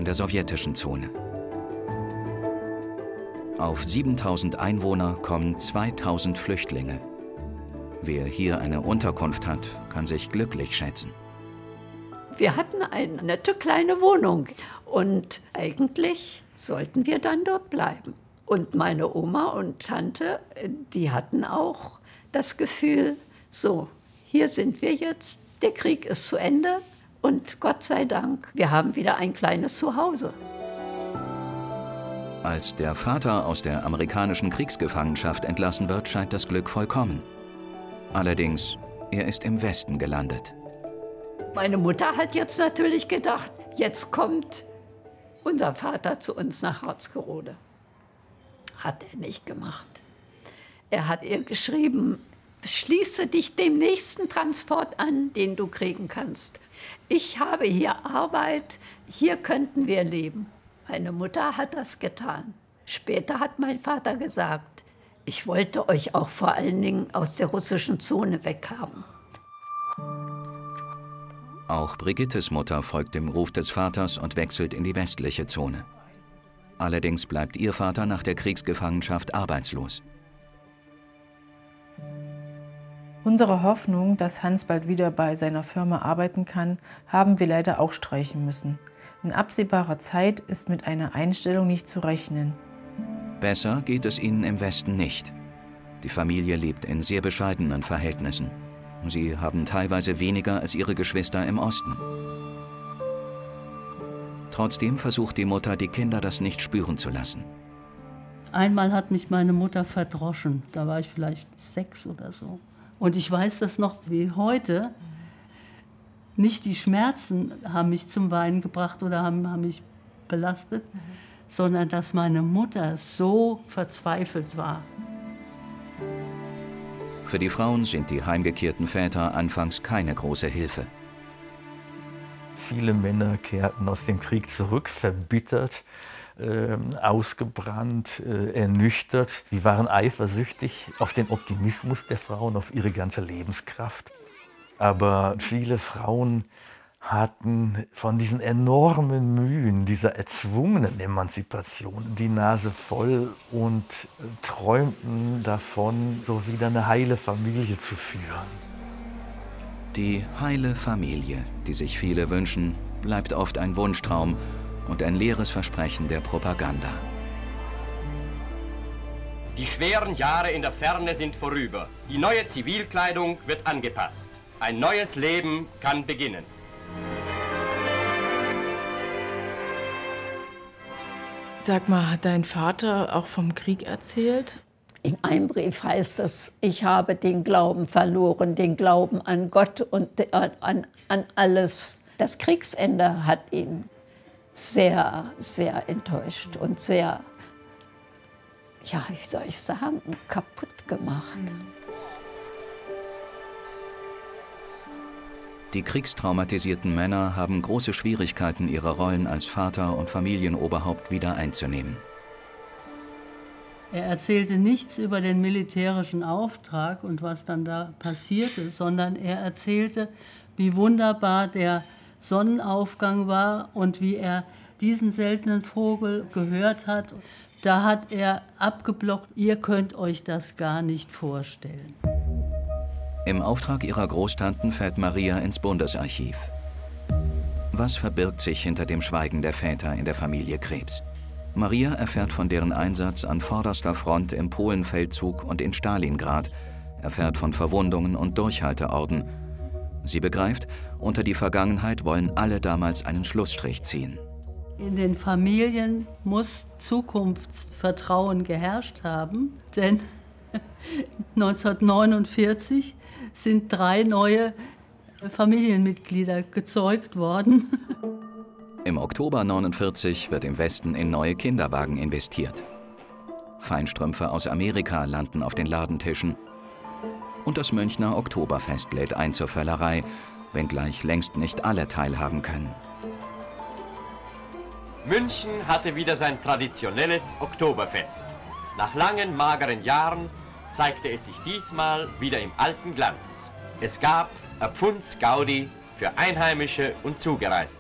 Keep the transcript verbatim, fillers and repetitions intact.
der sowjetischen Zone. Auf siebentausend Einwohner kommen zweitausend Flüchtlinge. Wer hier eine Unterkunft hat, kann sich glücklich schätzen. Wir hatten eine nette kleine Wohnung und eigentlich sollten wir dann dort bleiben. Und meine Oma und Tante, die hatten auch das Gefühl, so, hier sind wir jetzt, der Krieg ist zu Ende und Gott sei Dank, wir haben wieder ein kleines Zuhause. Als der Vater aus der amerikanischen Kriegsgefangenschaft entlassen wird, scheint das Glück vollkommen. Allerdings, er ist im Westen gelandet. Meine Mutter hat jetzt natürlich gedacht, jetzt kommt unser Vater zu uns nach Harzgerode. Hat er nicht gemacht. Er hat ihr geschrieben, schließe dich dem nächsten Transport an, den du kriegen kannst. Ich habe hier Arbeit, hier könnten wir leben. Meine Mutter hat das getan. Später hat mein Vater gesagt, ich wollte euch auch vor allen Dingen aus der russischen Zone weghaben. Auch Brigittes Mutter folgt dem Ruf des Vaters und wechselt in die westliche Zone. Allerdings bleibt ihr Vater nach der Kriegsgefangenschaft arbeitslos. Unsere Hoffnung, dass Hans bald wieder bei seiner Firma arbeiten kann, haben wir leider auch streichen müssen. In absehbarer Zeit ist mit einer Einstellung nicht zu rechnen. Besser geht es ihnen im Westen nicht. Die Familie lebt in sehr bescheidenen Verhältnissen. Sie haben teilweise weniger als ihre Geschwister im Osten. Trotzdem versucht die Mutter, die Kinder das nicht spüren zu lassen. Einmal hat mich meine Mutter verdroschen. Da war ich vielleicht sechs oder so. Und ich weiß das noch wie heute. Nicht die Schmerzen haben mich zum Weinen gebracht oder haben, haben mich belastet, mhm. sondern dass meine Mutter so verzweifelt war. Für die Frauen sind die heimgekehrten Väter anfangs keine große Hilfe. Viele Männer kehrten aus dem Krieg zurück, verbittert, äh, ausgebrannt, äh, ernüchtert. Sie waren eifersüchtig auf den Optimismus der Frauen, auf ihre ganze Lebenskraft. Aber viele Frauen hatten von diesen enormen Mühen, dieser erzwungenen Emanzipation die Nase voll und träumten davon, so wieder eine heile Familie zu führen. Die heile Familie, die sich viele wünschen, bleibt oft ein Wunschtraum und ein leeres Versprechen der Propaganda. Die schweren Jahre in der Ferne sind vorüber. Die neue Zivilkleidung wird angepasst. Ein neues Leben kann beginnen. Sag mal, hat dein Vater auch vom Krieg erzählt? In einem Brief heißt es, ich habe den Glauben verloren, den Glauben an Gott und an, an alles. Das Kriegsende hat ihn sehr, sehr enttäuscht und sehr, ja, wie soll ich sagen, kaputt gemacht. Die kriegstraumatisierten Männer haben große Schwierigkeiten, ihre Rollen als Vater und Familienoberhaupt wieder einzunehmen. Er erzählte nichts über den militärischen Auftrag und was dann da passierte, sondern er erzählte, wie wunderbar der Sonnenaufgang war und wie er diesen seltenen Vogel gehört hat. Da hat er abgeblockt, ihr könnt euch das gar nicht vorstellen. Im Auftrag ihrer Großtanten fährt Maria ins Bundesarchiv. Was verbirgt sich hinter dem Schweigen der Väter in der Familie Krebs? Maria erfährt von deren Einsatz an vorderster Front im Polenfeldzug und in Stalingrad, erfährt von Verwundungen und Durchhalteorden. Sie begreift, unter die Vergangenheit wollen alle damals einen Schlussstrich ziehen. In den Familien muss Zukunftsvertrauen geherrscht haben, denn neunzehnhundertneunundvierzig sind drei neue Familienmitglieder gezeugt worden. Im Oktober neunundvierzig wird im Westen in neue Kinderwagen investiert. Feinstrümpfe aus Amerika landen auf den Ladentischen. Und das Münchner Oktoberfest lädt ein zur Völlerei, wenngleich längst nicht alle teilhaben können. München hatte wieder sein traditionelles Oktoberfest. Nach langen, mageren Jahren zeigte es sich diesmal wieder im alten Glanz. Es gab ein Pfunds Gaudi für Einheimische und Zugereiste.